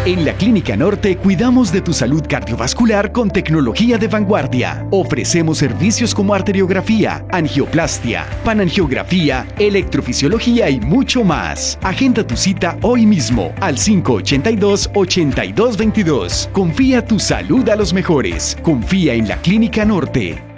En la Clínica Norte cuidamos de tu salud cardiovascular con tecnología de vanguardia. Ofrecemos servicios como arteriografía, angioplastia, panangiografía, electrofisiología y mucho más. Agenda tu cita hoy mismo al 582-8222. Confía tu salud a los mejores. Confía en la Clínica Norte.